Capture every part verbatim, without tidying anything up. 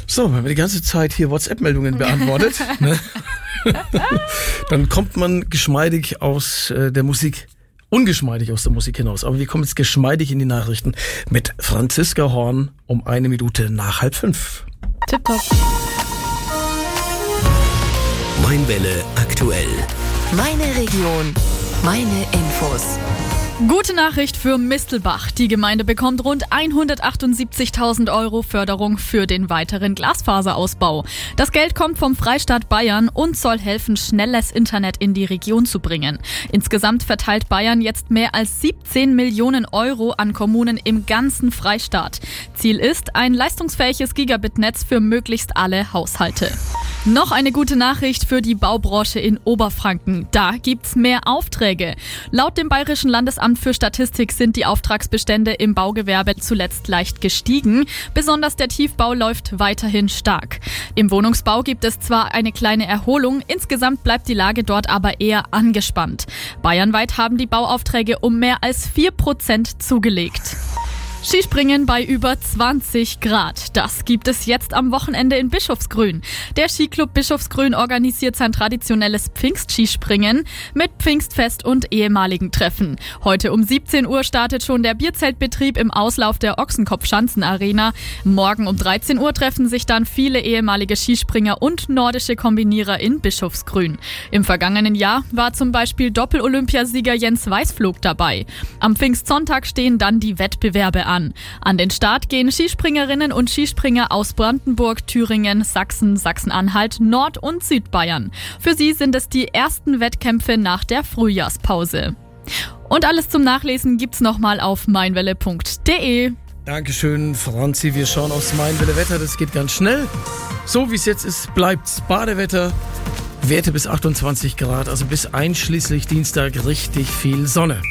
So, wenn man die ganze Zeit hier WhatsApp-Meldungen beantwortet, ne? Dann kommt man geschmeidig aus äh, der Musik, ungeschmeidig aus der Musik hinaus. Aber wir kommen jetzt geschmeidig in die Nachrichten mit Franziska Horn um eine Minute nach halb fünf. Tipptopp. Mainwelle aktuell. Meine Region, meine Infos. Gute Nachricht für Mistelbach. Die Gemeinde bekommt rund hundertachtundsiebzigtausend Euro Förderung für den weiteren Glasfaserausbau. Das Geld kommt vom Freistaat Bayern und soll helfen, schnelles Internet in die Region zu bringen. Insgesamt verteilt Bayern jetzt mehr als siebzehn Millionen Euro an Kommunen im ganzen Freistaat. Ziel ist ein leistungsfähiges Gigabit-Netz für möglichst alle Haushalte. Noch eine gute Nachricht für die Baubranche in Oberfranken. Da gibt's mehr Aufträge. Laut dem Bayerischen Landesamt für Statistik sind die Auftragsbestände im Baugewerbe zuletzt leicht gestiegen. Besonders der Tiefbau läuft weiterhin stark. Im Wohnungsbau gibt es zwar eine kleine Erholung, insgesamt bleibt die Lage dort aber eher angespannt. Bayernweit haben die Bauaufträge um mehr als vier Prozent zugelegt. Skispringen bei über zwanzig Grad. Das gibt es jetzt am Wochenende in Bischofsgrün. Der Skiclub Bischofsgrün organisiert sein traditionelles Pfingstskispringen mit Pfingstfest und ehemaligen Treffen. Heute um siebzehn Uhr startet schon der Bierzeltbetrieb im Auslauf der Ochsenkopf-Schanzen-Arena. Morgen um dreizehn Uhr treffen sich dann viele ehemalige Skispringer und nordische Kombinierer in Bischofsgrün. Im vergangenen Jahr war zum Beispiel Doppel-Olympiasieger Jens Weißflog dabei. Am Pfingstsonntag stehen dann die Wettbewerbe an. An den Start gehen Skispringerinnen und Skispringer aus Brandenburg, Thüringen, Sachsen, Sachsen-Anhalt, Nord- und Südbayern. Für sie sind es die ersten Wettkämpfe nach der Frühjahrspause. Und alles zum Nachlesen gibt's nochmal auf meinwelle punkt de. Dankeschön, Franzi. Wir schauen aufs Mainwelle Wetter. Das geht ganz schnell. So wie es jetzt ist, bleibt's Badewetter. Werte bis achtundzwanzig Grad, also bis einschließlich Dienstag richtig viel Sonne.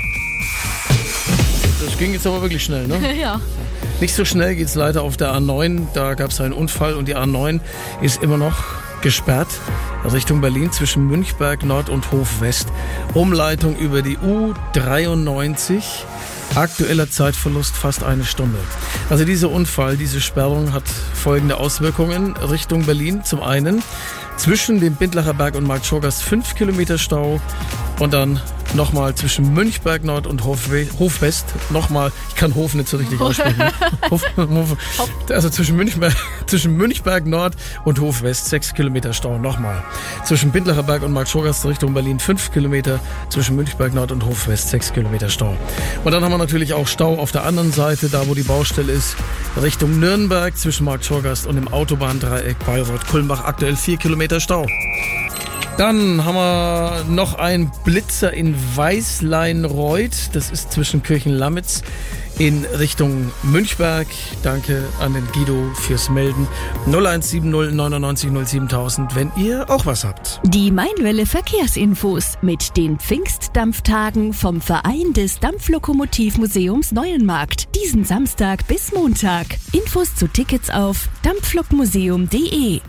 Das ging jetzt aber wirklich schnell, ne? Ja. Nicht so schnell geht's leider auf der A neun. Da gab es einen Unfall und die A neun ist immer noch gesperrt. Richtung Berlin zwischen Münchberg Nord und Hof West. Umleitung über die U dreiundneunzig. Aktueller Zeitverlust fast eine Stunde. Also dieser Unfall, diese Sperrung hat folgende Auswirkungen. Richtung Berlin zum einen zwischen dem Bindlacher Berg und Markt Schorgast fünf Kilometer Stau. Und dann nochmal zwischen Münchberg Nord und Hof, Hof West. Nochmal, ich kann Hof nicht so richtig aussprechen. Hof, Hof, also zwischen Münchberg, zwischen Münchberg Nord und Hof West sechs Kilometer Stau. Nochmal. Zwischen Bindlacher Berg und Markt Schorgast Richtung Berlin fünf Kilometer. Zwischen Münchberg Nord und Hof West sechs Kilometer Stau. Und dann haben wir natürlich auch Stau auf der anderen Seite, da wo die Baustelle ist. Richtung Nürnberg zwischen Markt Schorgast und dem Autobahndreieck Bayreuth-Kulmbach aktuell vier Kilometer Stau. Dann haben wir noch einen Blitzer in Weißleinreuth. Das ist zwischen Kirchen-Lamitz in Richtung Münchberg. Danke an den Guido fürs Melden. null eins sieben null neunundneunzig null siebentausend, wenn ihr auch was habt. Die Mainwelle Verkehrsinfos mit den Pfingstdampftagen vom Verein des Dampflokomotivmuseums Neuenmarkt. Diesen Samstag bis Montag. Infos zu Tickets auf dampflokmuseum punkt de.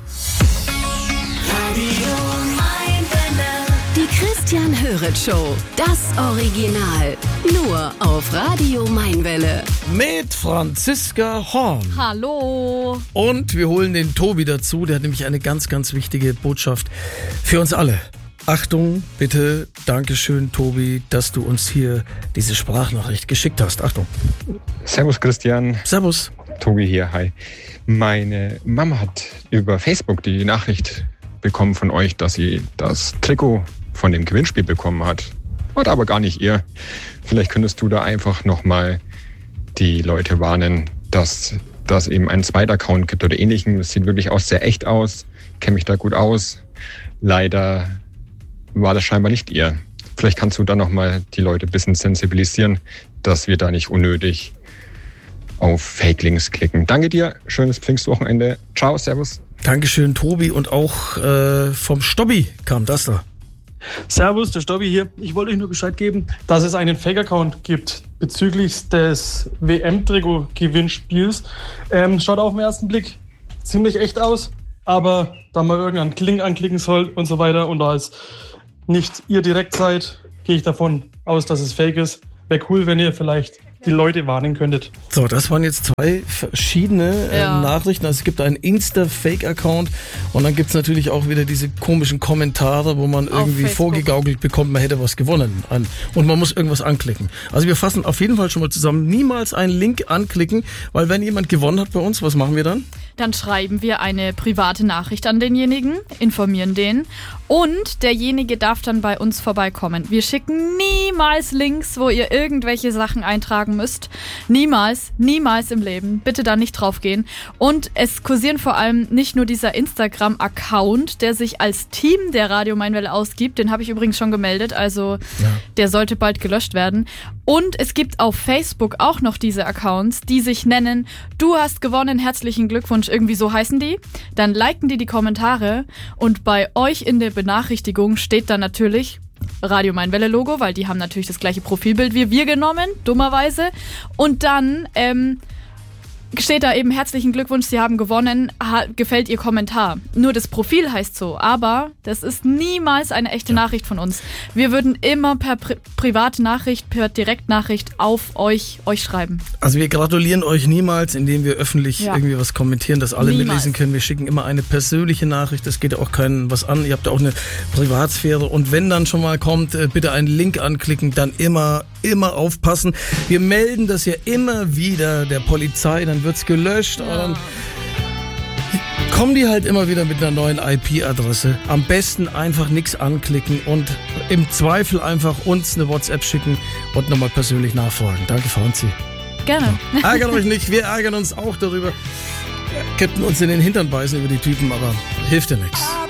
Die Christian Höret Show. Das Original. Nur auf Radio Mainwelle. Mit Franziska Horn. Hallo. Und wir holen den Tobi dazu. Der hat nämlich eine ganz, ganz wichtige Botschaft für uns alle. Achtung, bitte, Dankeschön, Tobi, dass du uns hier diese Sprachnachricht geschickt hast. Achtung. Servus, Christian. Servus. Tobi hier, hi. Meine Mama hat über Facebook die Nachricht bekommen von euch, dass sie das Trikot von dem Gewinnspiel bekommen hat. Hat aber gar nicht ihr. Vielleicht könntest du da einfach nochmal die Leute warnen, dass das eben einen Zweitaccount gibt oder ähnlichen. Es sieht wirklich aus, sehr echt aus. Kenne mich da gut aus. Leider war das scheinbar nicht ihr. Vielleicht kannst du da nochmal die Leute ein bisschen sensibilisieren, dass wir da nicht unnötig auf Fake-Links klicken. Danke dir, schönes Pfingstwochenende. Ciao, servus. Dankeschön, Tobi. Und auch äh, vom Stobbi kam das da. Servus, der Stobbi hier. Ich wollte euch nur Bescheid geben, dass es einen Fake-Account gibt bezüglich des W M-Trikot-Gewinnspiels. Ähm, schaut auf den ersten Blick ziemlich echt aus, aber da man irgendeinen Link anklicken soll und so weiter und da es nicht ihr direkt seid, gehe ich davon aus, dass es fake ist. Wäre cool, wenn ihr vielleicht die Leute warnen könntet. So, das waren jetzt zwei verschiedene äh, Ja. Nachrichten. Also es gibt einen Insta-Fake-Account und dann gibt's natürlich auch wieder diese komischen Kommentare, wo man Auf irgendwie Facebook. vorgegaukelt bekommt, man hätte was gewonnen. An, und man muss irgendwas anklicken. Also wir fassen auf jeden Fall schon mal zusammen, niemals einen Link anklicken, weil wenn jemand gewonnen hat bei uns, was machen wir dann? Dann schreiben wir eine private Nachricht an denjenigen, informieren den und derjenige darf dann bei uns vorbeikommen. Wir schicken niemals Links, wo ihr irgendwelche Sachen eintragen müsst. Niemals, niemals im Leben. Bitte da nicht drauf gehen. Und es kursieren vor allem nicht nur dieser Instagram-Account, der sich als Team der Radio Mainwelle ausgibt. Den habe ich übrigens schon gemeldet, also der sollte bald gelöscht werden. Und es gibt auf Facebook auch noch diese Accounts, die sich nennen, du hast gewonnen, herzlichen Glückwunsch, irgendwie so heißen die. Dann liken die die Kommentare und bei euch in der Benachrichtigung steht dann natürlich Radio Mainwelle Logo, weil die haben natürlich das gleiche Profilbild wie wir genommen, dummerweise. Und dann ähm, steht da eben herzlichen Glückwunsch, Sie haben gewonnen, ha, gefällt Ihr Kommentar. Nur das Profil heißt so, aber das ist niemals eine echte Nachricht von uns. Wir würden immer per Pri- private Nachricht, per Direktnachricht auf euch, euch schreiben. Also wir gratulieren euch niemals, indem wir öffentlich Ja. irgendwie was kommentieren, dass alle Niemals. mitlesen können. Wir schicken immer eine persönliche Nachricht, das geht auch keinen was an. Ihr habt auch eine Privatsphäre und wenn dann schon mal kommt, äh, bitte einen Link anklicken, dann immer, immer aufpassen. Wir melden das ja immer wieder der Polizei, dann wird's gelöscht, aber dann kommen die halt immer wieder mit einer neuen I P-Adresse. Am besten einfach nichts anklicken und im Zweifel einfach uns eine WhatsApp schicken und nochmal persönlich nachfragen. Danke, Franzi. Gerne. Ärgert euch nicht, wir ärgern uns auch darüber. Könnten uns in den Hintern beißen über die Typen, aber hilft ja nichts.